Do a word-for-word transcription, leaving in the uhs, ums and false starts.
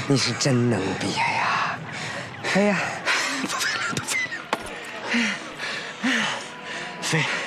你是真能憋呀！哎呀， 不飞了，不飞了。飞。